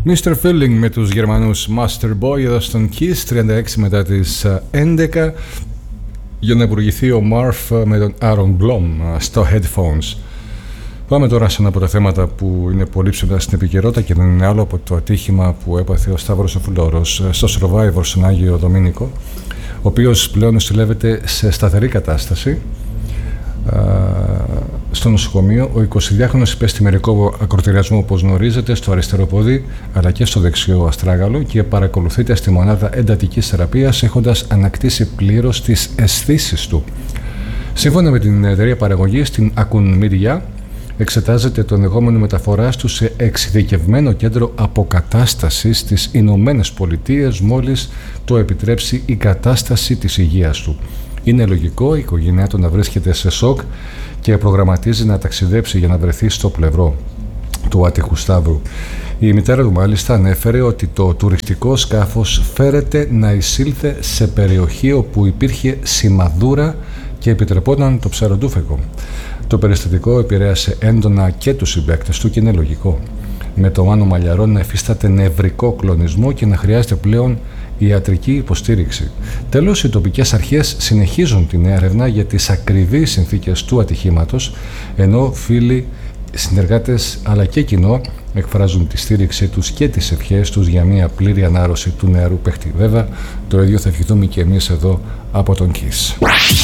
Mr. Feeling με τους Γερμανούς Master Boy εδώ στον Kiss, 36 μετά τις 11, για να προηγηθεί ο Marv με τον Aaron Blom στο Headphones. Πάμε τώρα σε ένα από τα θέματα που είναι πολύ ψηλά στην επικαιρότητα και δεν είναι άλλο από το ατύχημα που έπαθε ο Σταύρος ο Φουλώρος στο Survivor στον Άγιο Δομήνικο, ο οποίος πλέον νοσηλεύεται σε σταθερή κατάσταση στο νοσοκομείο. Ο 22χρονος υπέστη μερικό ακροτηριασμό, όπως γνωρίζετε, στο αριστερό πόδι αλλά και στο δεξιό αστράγαλο και παρακολουθείται στη μονάδα εντατικής θεραπείας, έχοντας ανακτήσει πλήρως τις αισθήσεις του. Σύμφωνα με την εταιρεία παραγωγής, την Akun Media, εξετάζεται το ενδεχόμενο μεταφοράς του σε εξειδικευμένο κέντρο αποκατάστασης στις Ηνωμένες Πολιτείες μόλις το επιτρέψει η κατάσταση της υγείας του. Είναι λογικό η οικογένειά του να βρίσκεται σε σοκ και προγραμματίζει να ταξιδέψει για να βρεθεί στο πλευρό του άτυχου Σταύρου. Η μητέρα του μάλιστα ανέφερε ότι το τουριστικό σκάφος φέρεται να εισήλθε σε περιοχή όπου υπήρχε σημαδούρα και επιτρεπόταν το ψαροντούφεκο. Το περιστατικό επηρέασε έντονα και τους συμπαίκτες του και είναι λογικό, με το Μάνο Μαλιαρό να εφίσταται νευρικό κλονισμό και να χρειάζεται πλέον ιατρική υποστήριξη. Τέλος, οι τοπικές αρχές συνεχίζουν την έρευνα για τις ακριβείς συνθήκες του ατυχήματος, ενώ φίλοι, συνεργάτες αλλά και κοινό εκφράζουν τη στήριξή τους και τις ευχές τους για μια πλήρη ανάρρωση του νεαρού παίχτη. Βέβαια, το ίδιο θα ευχηθούμε και εμείς εδώ από τον Kiss.